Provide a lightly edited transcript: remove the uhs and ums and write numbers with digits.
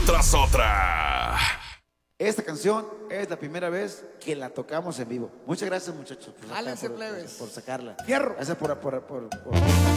tras otra. Esta canción es la primera vez que la tocamos en vivo. Muchas gracias, muchachos, Jálense, plebes. por sacarla. Fierro. Gracias por